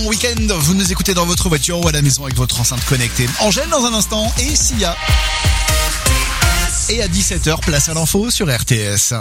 Week-end, vous nous écoutez dans votre voiture ou à la maison avec votre enceinte connectée. Angèle dans un instant et Sia. Et à 17h, place à l'info sur RTS.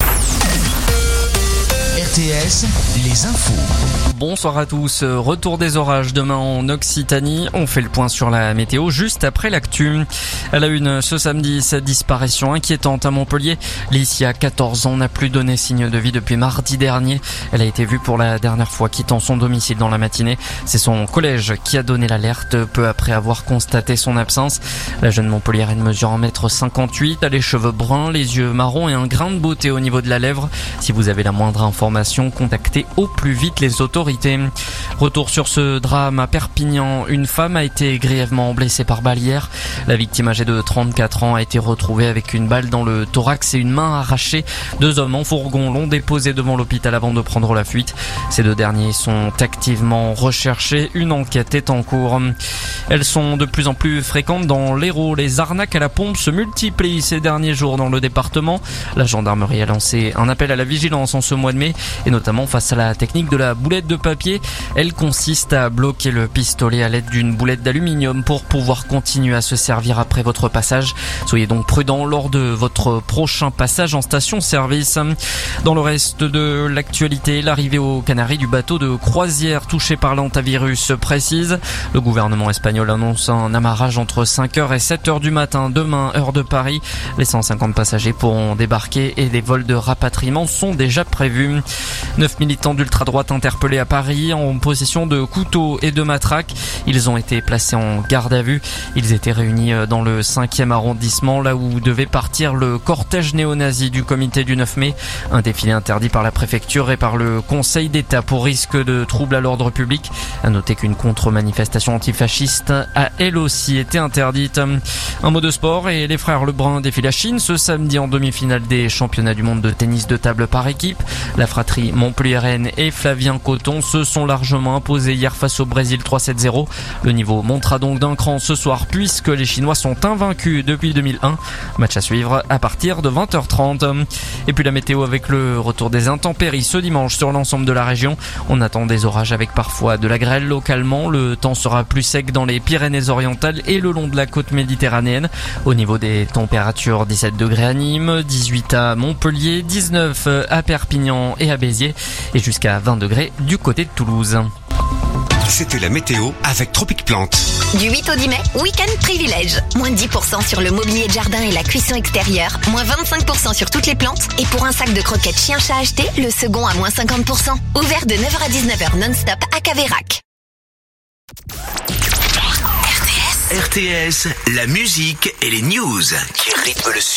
RTS, les infos. Bonsoir à tous. Retour des orages demain en Occitanie. On fait le point sur la météo juste après l'actu. À la une ce samedi, cette disparition inquiétante à Montpellier. Licia, 14 ans, n'a plus donné signe de vie depuis mardi dernier. Elle a été vue pour la dernière fois quittant son domicile dans la matinée. C'est son collège qui a donné l'alerte peu après avoir constaté son absence. La jeune Montpelliéraine mesure 1m58, a les cheveux bruns, les yeux marrons et un grain de beauté au niveau de la lèvre. Si vous avez la moindre information, contactez au plus vite les autorités. Retour sur ce drame à Perpignan. Une femme a été grièvement blessée par balle hier. La victime âgée de 34 ans a été retrouvée avec une balle dans le thorax et une main arrachée. 2 hommes en fourgon l'ont déposée devant l'hôpital avant de prendre la fuite. Ces 2 derniers sont activement recherchés. Une enquête est en cours. Elles sont de plus en plus fréquentes dans l'Hérault. Les arnaques à la pompe se multiplient ces derniers jours dans le département. La gendarmerie a lancé un appel à la vigilance en ce mois de mai et notamment face à la technique de la boulette de papier. Elle consiste à bloquer le pistolet à l'aide d'une boulette d'aluminium pour pouvoir continuer à se servir après votre passage. Soyez donc prudents lors de votre prochain passage en station-service. Dans le reste de l'actualité, l'arrivée aux Canaries du bateau de croisière touché par l'hantavirus précise. Le gouvernement espagnol annonce un amarrage entre 5h et 7h du matin demain, heure de Paris. Les 150 passagers pourront débarquer et des vols de rapatriement sont déjà prévus. 9 militants d'ultra-droite interpellés à Paris en possession de couteaux et de matraques. Ils ont été placés en garde à vue. Ils étaient réunis dans le 5e arrondissement, là où devait partir le cortège néo-nazi du comité du 9 mai. Un défilé interdit par la préfecture et par le Conseil d'État pour risque de trouble à l'ordre public. À noter qu'une contre-manifestation antifasciste a elle aussi été interdite. Un mot de sport et les frères Lebrun défilent à Chine ce samedi en demi-finale des championnats du monde de tennis de table par équipe. La fratrie Montpelliéraine et Flavien Coton se sont largement imposés hier face au Brésil 3-7-0. Le niveau montera donc d'un cran ce soir puisque les Chinois sont invaincus depuis 2001. Match à suivre à partir de 20h30. Et puis la météo avec le retour des intempéries ce dimanche sur l'ensemble de la région. On attend des orages avec parfois de la grêle localement. Le temps sera plus sec dans les Pyrénées-Orientales et le long de la côte méditerranéenne. Au niveau des températures, 17 degrés à Nîmes, 18 à Montpellier, 19 à Perpignan et à Béziers et jusqu'à 20 degrés du côté de Toulouse. C'était la météo avec Tropic Plante. Du 8 au 10 mai, week-end privilège. Moins 10% sur le mobilier de jardin et la cuisson extérieure. Moins 25% sur toutes les plantes. Et pour un sac de croquettes chien-chat acheté, le second à moins 50%. Ouvert de 9h à 19h non-stop à Caveyrac. RTS, la musique et les news qui rythment le